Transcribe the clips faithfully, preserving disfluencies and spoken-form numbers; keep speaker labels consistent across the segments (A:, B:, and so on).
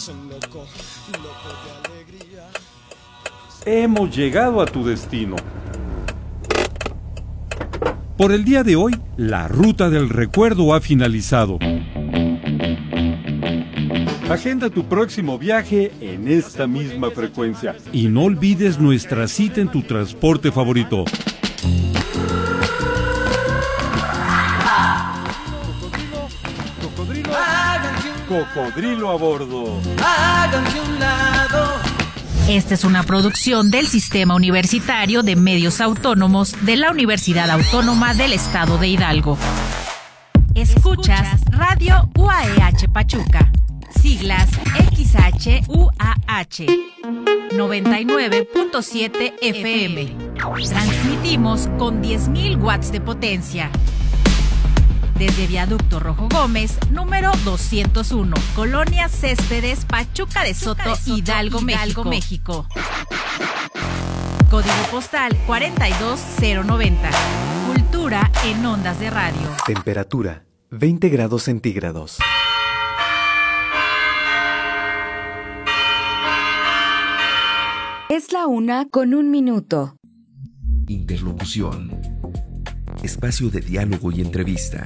A: corazón loco, loco de alegría.
B: Hemos llegado a tu destino. Por el día de hoy, la ruta del recuerdo ha finalizado. Agenda tu próximo viaje en esta misma frecuencia. Y no olvides nuestra cita en tu transporte favorito. Cocodrilo, cocodrilo, cocodrilo a bordo.
C: Háganse un lado.
D: Esta es una producción del Sistema Universitario de Medios Autónomos de la Universidad Autónoma del Estado de Hidalgo. Escuchas Radio U A E H Pachuca, siglas X H U A H, noventa y nueve punto siete F M. Transmitimos con diez mil watts de potencia. Desde Viaducto Rojo Gómez, número doscientos uno, Colonia Céspedes, Pachuca de Soto, de Soto Hidalgo, Hidalgo, México. México. Código postal cuarenta y dos cero noventa. Cultura en ondas de radio.
E: Temperatura veinte grados centígrados.
F: Es la una con un minuto.
G: Interlocución. Espacio de diálogo y entrevista.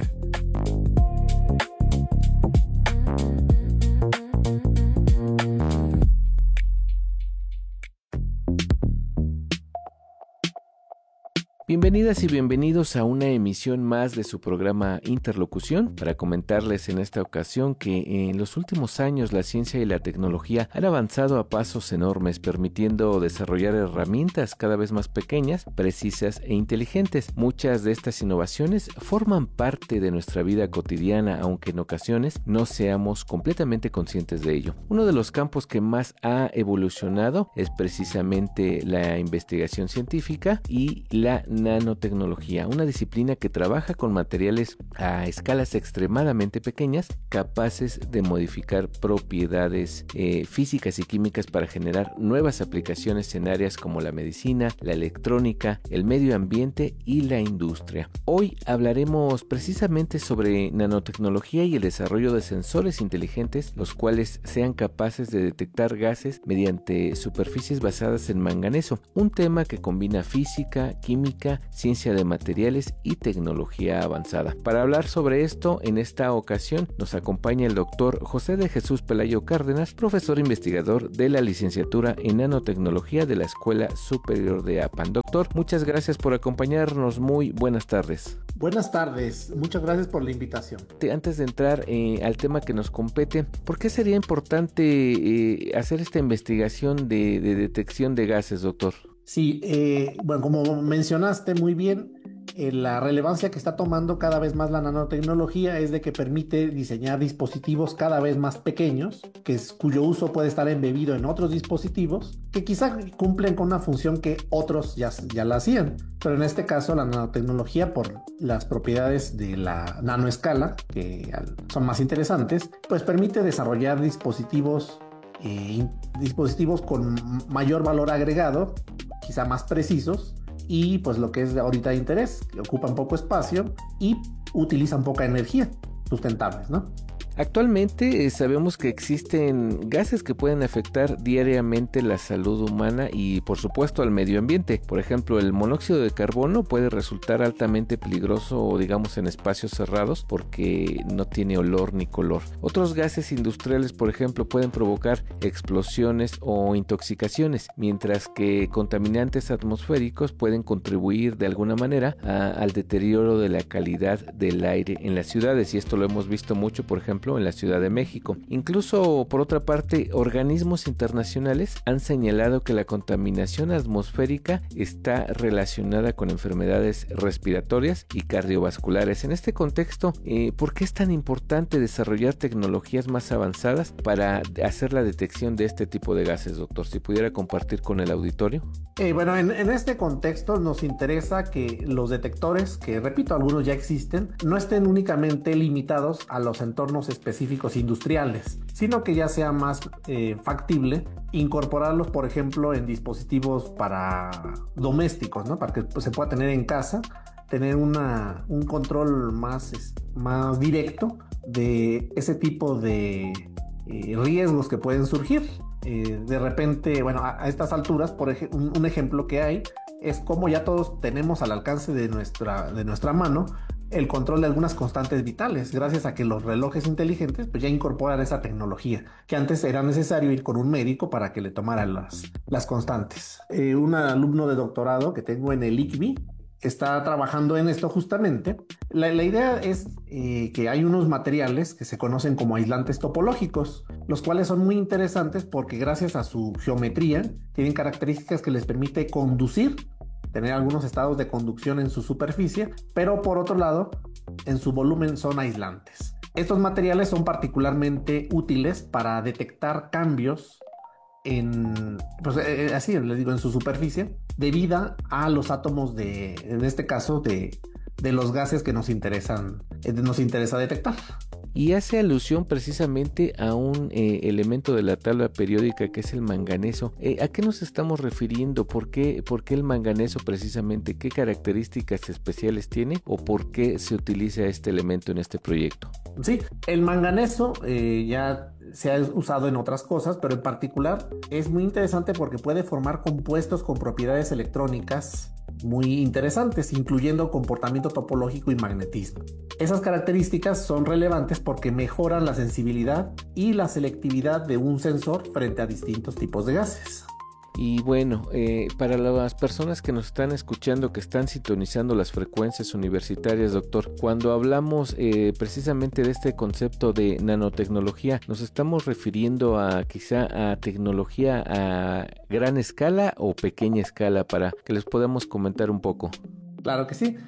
H: Bienvenidas y bienvenidos a una emisión más de su programa Interlocución, para comentarles en esta ocasión que en los últimos años la ciencia y la tecnología han avanzado a pasos enormes, permitiendo desarrollar herramientas cada vez más pequeñas, precisas e inteligentes. Muchas de estas innovaciones forman parte de nuestra vida cotidiana, aunque en ocasiones no seamos completamente conscientes de ello. Uno de los campos que más ha evolucionado es precisamente la investigación científica y la nanotecnología, una disciplina que trabaja con materiales a escalas extremadamente pequeñas, capaces de modificar propiedades eh, físicas y químicas para generar nuevas aplicaciones en áreas como la medicina, la electrónica, el medio ambiente y la industria. Hoy hablaremos precisamente sobre nanotecnología y el desarrollo de sensores inteligentes, los cuales sean capaces de detectar gases mediante superficies basadas en manganeso, un tema que combina física, química, ciencia de materiales y tecnología avanzada. Para hablar sobre esto, en esta ocasión nos acompaña el doctor José de Jesús Pelayo Cárdenas, profesor investigador de la licenciatura en nanotecnología de la Escuela Superior de A P A N. Doctor, muchas gracias por acompañarnos. Muy buenas tardes.
I: Buenas tardes, muchas gracias por la invitación.
H: Antes de entrar eh, al tema que nos compete, ¿por qué sería importante eh, hacer esta investigación de, de detección de gases, doctor?
I: Sí, eh, bueno, como mencionaste muy bien, eh, la relevancia que está tomando cada vez más la nanotecnología es de que permite diseñar dispositivos cada vez más pequeños, que es, cuyo uso puede estar embebido en otros dispositivos, que quizá cumplen con una función que otros ya, ya la hacían. Pero en este caso la nanotecnología, por las propiedades de la nanoescala, que son más interesantes, pues permite desarrollar dispositivos, eh, dispositivos con mayor valor agregado, quizá más precisos, y pues lo que es ahorita de interés, que ocupan poco espacio y utilizan poca energía, sustentables, ¿no?
H: Actualmente eh, sabemos que existen gases que pueden afectar diariamente la salud humana y por supuesto al medio ambiente. Por ejemplo, el monóxido de carbono puede resultar altamente peligroso, digamos, en espacios cerrados porque no tiene olor ni color. Otros gases industriales, por ejemplo, pueden provocar explosiones o intoxicaciones, mientras que contaminantes atmosféricos pueden contribuir de alguna manera a, al deterioro de la calidad del aire en las ciudades, y esto lo hemos visto mucho, por ejemplo, en la Ciudad de México. Incluso, por otra parte, organismos internacionales han señalado que la contaminación atmosférica está relacionada con enfermedades respiratorias y cardiovasculares. En este contexto, eh, ¿por qué es tan importante desarrollar tecnologías más avanzadas para hacer la detección de este tipo de gases, doctor? Si pudiera compartir con el auditorio.
I: Eh, bueno, en, en este contexto nos interesa que los detectores, que repito, algunos ya existen, no estén únicamente limitados a los entornos específicos industriales, sino que ya sea más eh, factible incorporarlos, por ejemplo, en dispositivos para domésticos, ¿no? Para que pues, se pueda tener en casa, tener una, un control más, más directo de ese tipo de eh, riesgos que pueden surgir. Eh, de repente, bueno, a, a estas alturas, por ej- un, un ejemplo que hay es como ya todos tenemos al alcance de nuestra, de nuestra mano el control de algunas constantes vitales, gracias a que los relojes inteligentes pues ya incorporan esa tecnología, que antes era necesario ir con un médico para que le tomaran las, las constantes. Eh, un alumno de doctorado que tengo en el I C B I está trabajando en esto justamente. La, la idea es eh, que hay unos materiales que se conocen como aislantes topológicos, los cuales son muy interesantes porque gracias a su geometría tienen características que les permite conducir, tener algunos estados de conducción en su superficie, pero por otro lado, en su volumen son aislantes. Estos materiales son particularmente útiles para detectar cambios en, pues eh, así les digo, en su superficie, debido a los átomos de, en este caso, de, de los gases que nos interesan, eh, nos interesa detectar.
H: Y hace alusión precisamente a un eh, elemento de la tabla periódica que es el manganeso. Eh, ¿A qué nos estamos refiriendo? ¿Por qué, ¿Por qué el manganeso precisamente? ¿Qué características especiales tiene o por qué se utiliza este elemento en este proyecto?
I: Sí, el manganeso eh, ya se ha usado en otras cosas, pero en particular es muy interesante porque puede formar compuestos con propiedades electrónicas muy interesantes, incluyendo comportamiento topológico y magnetismo. Esas características son relevantes porque mejoran la sensibilidad y la selectividad de un sensor frente a distintos tipos de gases.
H: Y bueno, eh, para las personas que nos están escuchando, que están sintonizando las frecuencias universitarias, doctor, cuando hablamos eh, precisamente de este concepto de nanotecnología, ¿nos estamos refiriendo a quizá a tecnología a gran escala o pequeña escala para que les podamos comentar un poco?
I: Claro que sí.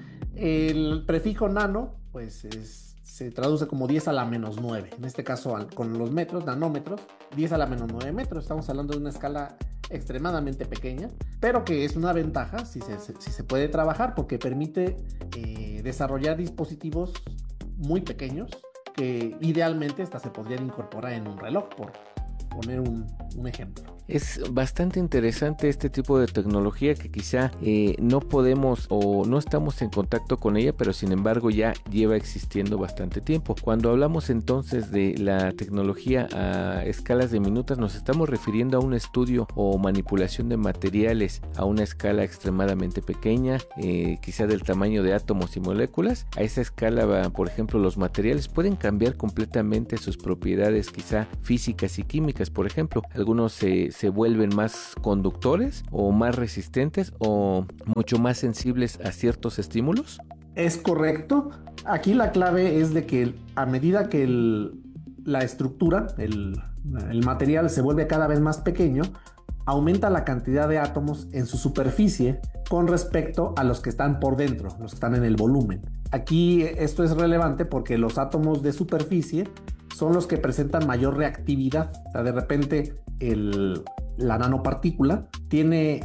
I: El prefijo nano, pues es... se traduce como diez a la menos nueve. En este caso, con los metros, nanómetros, diez a la menos nueve metros. Estamos hablando de una escala extremadamente pequeña, pero que es una ventaja si se, si se puede trabajar porque permite eh, desarrollar dispositivos muy pequeños que idealmente hasta se podrían incorporar en un reloj, por poner un, un ejemplo.
H: Es bastante interesante este tipo de tecnología que quizá eh, no podemos o no estamos en contacto con ella, pero sin embargo ya lleva existiendo bastante tiempo. Cuando hablamos entonces de la tecnología a escalas de minutos, nos estamos refiriendo a un estudio o manipulación de materiales a una escala extremadamente pequeña, eh, quizá del tamaño de átomos y moléculas. A esa escala, por ejemplo, los materiales pueden cambiar completamente sus propiedades, quizá físicas y químicas. Por ejemplo, algunos se se vuelven más conductores o más resistentes o mucho más sensibles a ciertos estímulos.
I: Es correcto. Aquí la clave es de que a medida que el, la estructura, el, el material se vuelve cada vez más pequeño, aumenta la cantidad de átomos en su superficie con respecto a los que están por dentro, los que están en el volumen. Aquí esto es relevante porque los átomos de superficie son los que presentan mayor reactividad. O sea, de repente el, la nanopartícula tiene,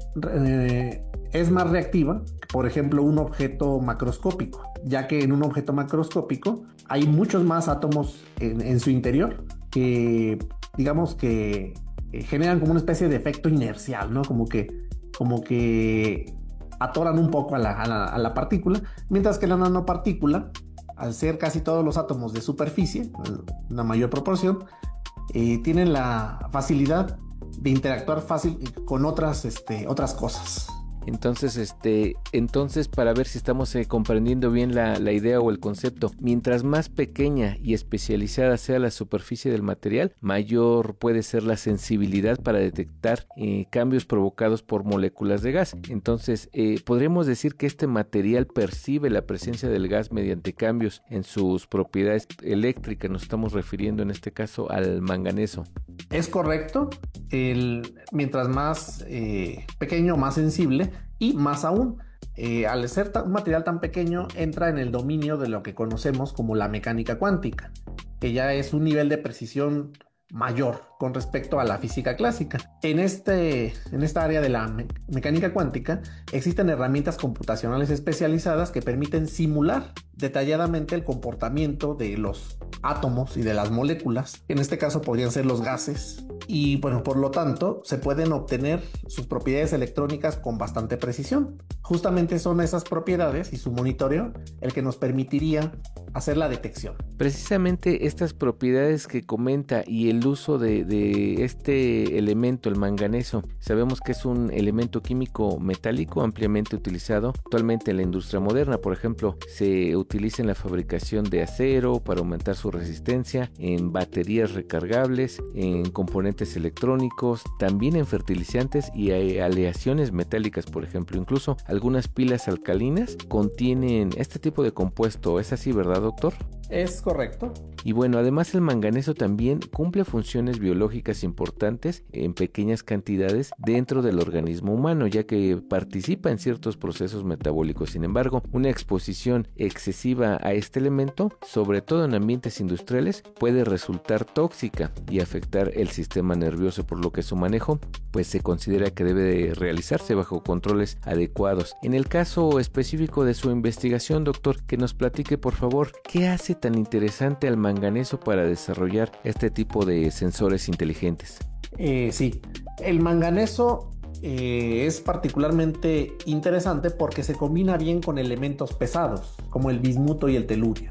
I: eh, es más reactiva que, por ejemplo, un objeto macroscópico, ya que en un objeto macroscópico hay muchos más átomos en, en su interior que, digamos que eh, generan como una especie de efecto inercial, ¿no? Como que, como que atoran un poco a la, a la, a la partícula, mientras que la nanopartícula, al ser casi todos los átomos de superficie, una mayor proporción, eh, tienen la facilidad de interactuar fácil con otras, este, otras cosas.
H: Entonces, este, entonces para ver si estamos eh, comprendiendo bien la, la idea o el concepto, mientras más pequeña y especializada sea la superficie del material, mayor puede ser la sensibilidad para detectar eh, cambios provocados por moléculas de gas. Entonces, eh, podríamos decir que este material percibe la presencia del gas mediante cambios en sus propiedades eléctricas. Nos estamos refiriendo en este caso al manganeso.
I: Es correcto. El, mientras más eh, pequeño, más sensible. Y más aún, eh, al ser un material tan pequeño, entra en el dominio de lo que conocemos como la mecánica cuántica, que ya es un nivel de precisión mayor con respecto a la física clásica. En, este, en esta área de la me- mecánica cuántica existen herramientas computacionales especializadas que permiten simular detalladamente el comportamiento de los átomos y de las moléculas. En este caso podrían ser los gases. Y bueno, por lo tanto, se pueden obtener sus propiedades electrónicas con bastante precisión. Justamente son esas propiedades y su monitoreo el que nos permitiría hacer la detección.
H: Precisamente estas propiedades que comenta y el uso de, de este elemento, el manganeso, sabemos que es un elemento químico metálico ampliamente utilizado actualmente en la industria moderna. Por ejemplo, se utiliza en la fabricación de acero para aumentar su resistencia, en baterías recargables, en componentes electrónicos, también en fertilizantes y aleaciones metálicas, por ejemplo. Incluso algunas pilas alcalinas contienen este tipo de compuesto. ¿Es así, verdad, doctor?
I: Es correcto.
H: Y bueno, además el manganeso también cumple funciones biológicas importantes en pequeñas cantidades dentro del organismo humano, ya que participa en ciertos procesos metabólicos. Sin embargo, una exposición excesiva a este elemento, sobre todo en ambientes industriales, puede resultar tóxica y afectar el sistema nervioso, por lo que su manejo pues se considera que debe de realizarse bajo controles adecuados. En el caso específico de su investigación, doctor, que nos platique por favor, ¿qué hace tan interesante al manganeso para desarrollar este tipo de sensores inteligentes?
I: Eh, sí, el manganeso eh, es particularmente interesante porque se combina bien con elementos pesados, como el bismuto y el telurio.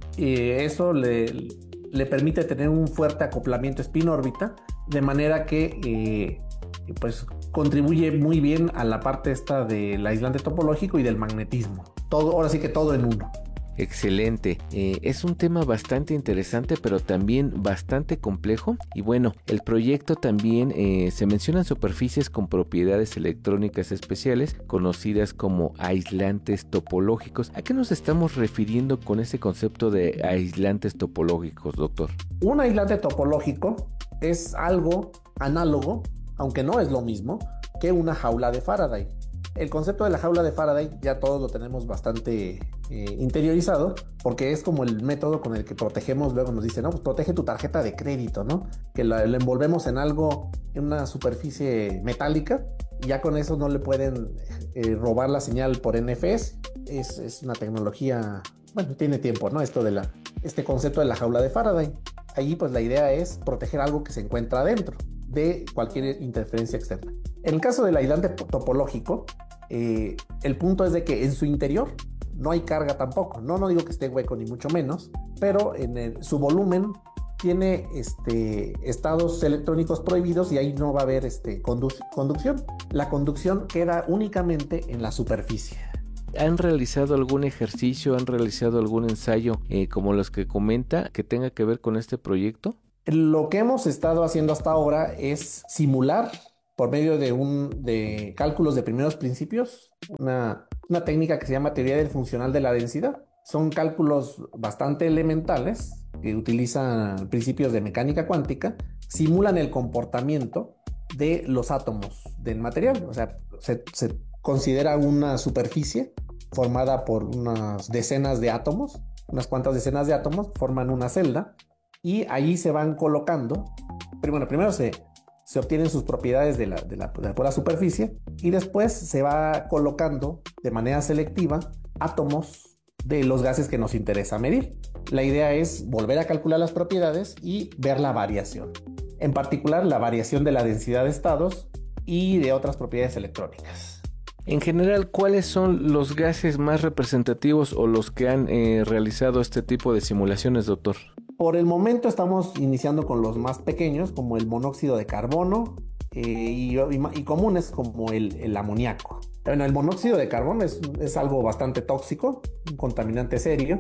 I: Eh, eso le, le permite tener un fuerte acoplamiento spin-órbita, de manera que eh, pues, contribuye muy bien a la parte esta del aislante topológico y del magnetismo. Todo, ahora sí que todo en uno.
H: Excelente, eh, es un tema bastante interesante pero también bastante complejo y bueno, el proyecto también eh, se mencionan superficies con propiedades electrónicas especiales conocidas como aislantes topológicos. ¿A qué nos estamos refiriendo con ese concepto de aislantes topológicos, doctor?
I: Un aislante topológico es algo análogo, aunque no es lo mismo, que una jaula de Faraday. El concepto de la jaula de Faraday ya todos lo tenemos bastante eh, interiorizado, porque es como el método con el que protegemos. Luego nos dicen, no, pues protege tu tarjeta de crédito, ¿no? Que la, la envolvemos en algo, en una superficie metálica, y ya con eso no le pueden eh, robar la señal por N F S. Es, es una tecnología, bueno, tiene tiempo, ¿no? Esto de la, este concepto de la jaula de Faraday. Allí pues la idea es proteger algo que se encuentra adentro de cualquier interferencia externa. En el caso del aislante topológico, eh, el punto es de que en su interior no hay carga tampoco. No, no digo que esté hueco ni mucho menos, pero en el, su volumen tiene este, estados electrónicos prohibidos y ahí no va a haber este, condu- conducción. La conducción queda únicamente en la superficie.
H: ¿Han realizado algún ejercicio, han realizado algún ensayo eh, como los que comenta que tenga que ver con este proyecto?
I: Lo que hemos estado haciendo hasta ahora es simular por medio de, un, de cálculos de primeros principios una, una técnica que se llama teoría del funcional de la densidad. Son cálculos bastante elementales que utilizan principios de mecánica cuántica, simulan el comportamiento de los átomos del material. O sea, se, se considera una superficie formada por unas decenas de átomos, unas cuantas decenas de átomos forman una celda, y allí se van colocando. Pero bueno, primero se, se obtienen sus propiedades de la, de, la, de la pura superficie, y después se va colocando de manera selectiva átomos de los gases que nos interesa medir. La idea es volver a calcular las propiedades y ver la variación. En particular, la variación de la densidad de estados y de otras propiedades electrónicas.
H: En general, ¿cuáles son los gases más representativos o los que han eh, realizado este tipo de simulaciones, doctor?
I: Por el momento estamos iniciando con los más pequeños, como el monóxido de carbono eh, y, y, y comunes como el, el amoníaco. Bueno, el monóxido de carbono es, es algo bastante tóxico, un contaminante serio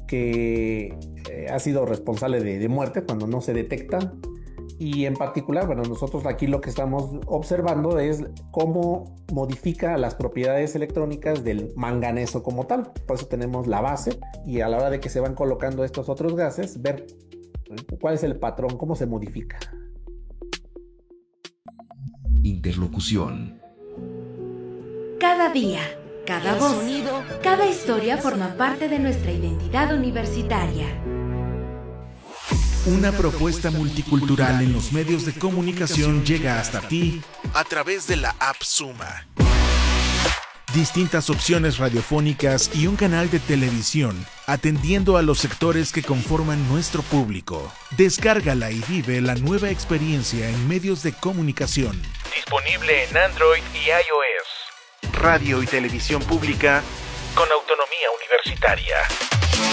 I: que eh, ha sido responsable de, de muerte cuando no se detecta. Y en particular, bueno, nosotros aquí lo que estamos observando es cómo modifica las propiedades electrónicas del manganeso como tal. Por eso tenemos la base, y a la hora de que se van colocando estos otros gases, ver cuál es el patrón, cómo se modifica.
G: Interlocución.
F: Cada día, cada voz, cada historia forma parte de nuestra identidad universitaria.
J: Una propuesta multicultural en los medios de comunicación llega hasta ti a través de la app Suma. Distintas opciones radiofónicas y un canal de televisión atendiendo a los sectores que conforman nuestro público. Descárgala y vive la nueva experiencia en medios de comunicación. Disponible en Android y iOS. Radio y televisión pública con autonomía universitaria.